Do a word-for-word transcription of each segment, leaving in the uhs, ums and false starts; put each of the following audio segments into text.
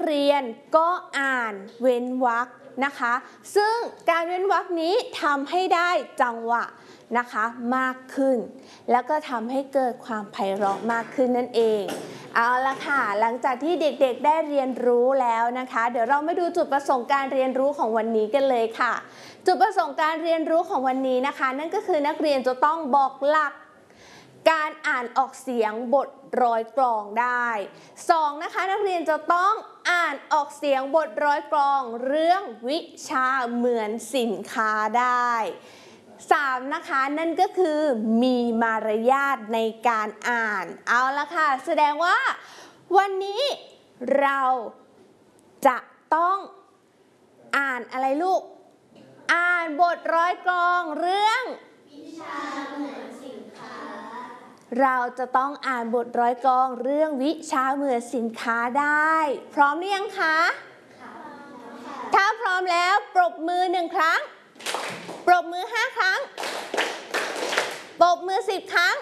เรียนก็อ่านเว้นวรรคนะคะซึ่งการเว้นวรรคนี้ทำให้ได้จังหวะนะคะมากขึ้นแล้วก็ทำให้เกิดความไพเราะมากขึ้นนั่นเองเอาละค่ะหลังจากที่เด็กๆได้เรียนรู้แล้วนะคะเดี๋ยวเรามาดูจุดประสงค์การเรียนรู้ของวันนี้กันเลยค่ะจุดประสงค์การเรียนรู้ของวันนี้นะคะนั่นก็คือนักเรียนจะต้องบอกหลักการอ่านออกเสียงบทร้อยกลองได้สองนะคะนักเรียนจะต้องอ่านออกเสียงบทร้อยกลองเรื่องวิชาเหมือนสินค้าได้สามนะคะนั่นก็คือมีมารยาทในการอ่านเอาละค่ะแสดงว่าวันนี้เราจะต้องอ่านอะไรลูกอ่านบทร้อยกลองเรื่องวิชาเหมือนสินค้าเราจะต้องอ่านบทร้อยกลองเรื่องวิชาเหมือนสินค้าได้พร้อมหรือยังคะถ้าพร้อมแล้วปรบมือหนึ่งครั้งปรบมือห้าครั้งปรบมือสิบครั้ง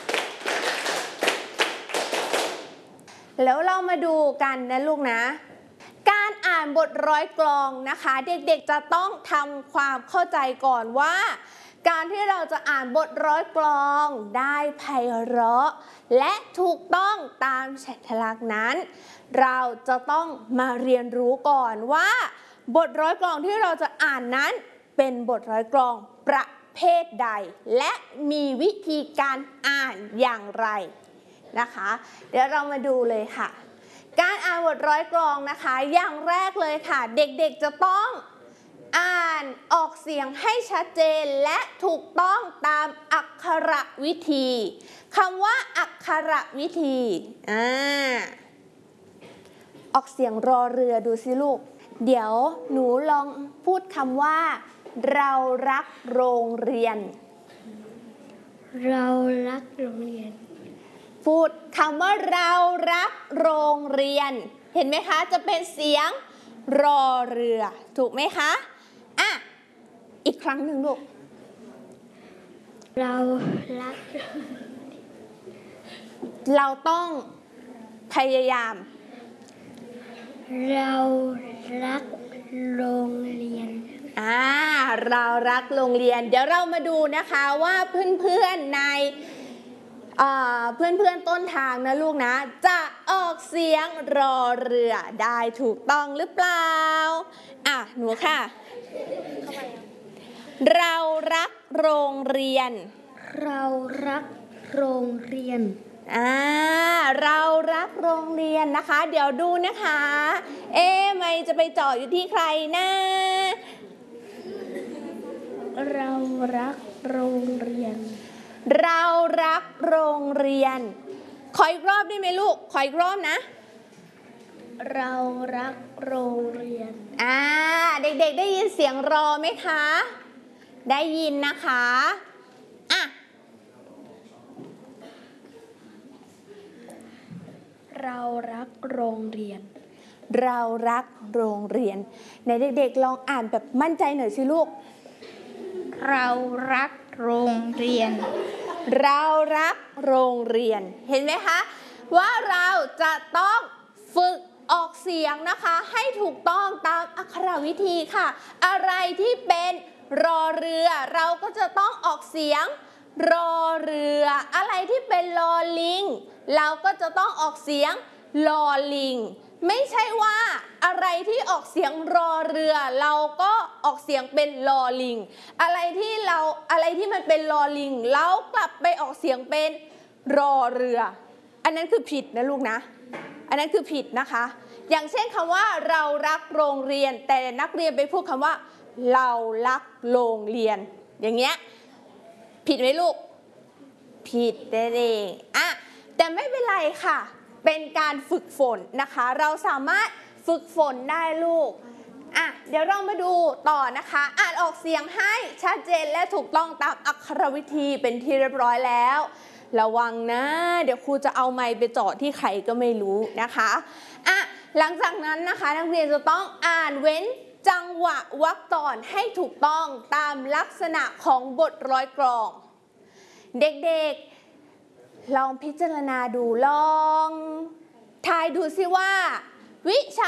แล้วเรามาดูกันนะลูกนะการอ่านบทร้อยกลองนะคะเด็กๆจะต้องทำความเข้าใจก่อนว่าการที่เราจะอ่านบทร้อยกลองได้ไพเราะและถูกต้องตามฉลากลักษณ์นั้นเราจะต้องมาเรียนรู้ก่อนว่าบทร้อยกลองที่เราจะอ่านนั้นเป็นบทร้อยกลองประเภทใดและมีวิธีการอ่านอย่างไรนะคะเดี๋ยวเรามาดูเลยค่ะการอ่านบทร้อยกลองนะคะอย่างแรกเลยค่ะเด็กๆจะต้องอ่านออกเสียงให้ชัดเจนและถูกต้องตามอักขระวิธีคำว่าอักขระวิธีอ่าออกเสียงรอเรือดูสิลูกเดี๋ยวหนูลองพูดคำว่าเรารักโรงเรียนเรารักโรงเรียนพูดคำว่าเรารักโรงเรียนเห็นไหมคะจะเป็นเสียงรอเรือถูกไหมคะอ่ะอีกครั้งหนึ่งลูกเรารักเราต้องพยายามเรารักโรงเรียนอ่าเรารักโรงเรียนเดี๋ยวเรามาดูนะคะว่าเพื่อนๆในเพื่อนเพื่อนต้นทางนะลูกนะจะออกเสียงรอเรือได้ถูกต้องหรือเปล่าอ่ะหนูค่ะเรารักโรงเรียนเรารักโรงเรียนอ่าเรารักโรงเรียนนะคะเดี๋ยวดูนะคะเอ๊ะไม่จะไปจ่ออยู่ที่ใครนะเรารักโรงเรียนเรารักโรงเรียนขออีกรอบได้ไหมลูกขออีกรอบนะเรารักโรงเรียนอ่าเด็กๆได้ยินเสียงรอไหมคะได้ยินนะคะอ่ะเรารักโรงเรียนเรารักโรงเรียนไหนเด็กๆลองอ่านแบบมั่นใจหน่อยสิลูกเรารักโรงเรียนเรารักโรงเรียนเห็นไหมคะว่าเราจะต้องฝึกออกเสียงนะคะให้ถูกต้องตามอักขระวิธีค่ะอะไรที่เป็นรอเรือเราก็จะต้องออกเสียงรอเรืออะไรที่เป็นลอลิงเราก็จะต้องออกเสียงลอลิงไม่ใช่ว่าอะไรที่ออกเสียงรอเรือเราก็ออกเสียงเป็นลอลิงอะไรที่เราอะไรที่มันเป็นลอลิงเรากลับไปออกเสียงเป็นรอเรืออันนั้นคือผิดนะลูกนะอันนั้นคือผิดนะคะอย่างเช่นคำว่าเรารักโรงเรียนแต่นักเรียนไปพูดคำว่าเรารักโรงเรียนอย่างเงี้ยผิดไหมลูกผิดนั่นเองอ่ะแต่ไม่เป็นไรค่ะเป็นการฝึกฝนนะคะเราสามารถฝึกฝนได้ลูกอ่ะเดี๋ยวเรามาดูต่อนะคะอ่านออกเสียงให้ชัดเจนและถูกต้องตามอักขระวิธีเป็นที่เรียบร้อยแล้วระวังนะเดี๋ยวครูจะเอาไมค์ไปจ่อที่ใครก็ไม่รู้นะคะอ่ะหลังจากนั้นนะคะนักเรียนจะต้องอ่านเว้นจังหวะวรรคตอนให้ถูกต้องตามลักษณะของบทร้อยกลองเด็กๆลองพิจารณาดูลองทายดูสิว่าวิชา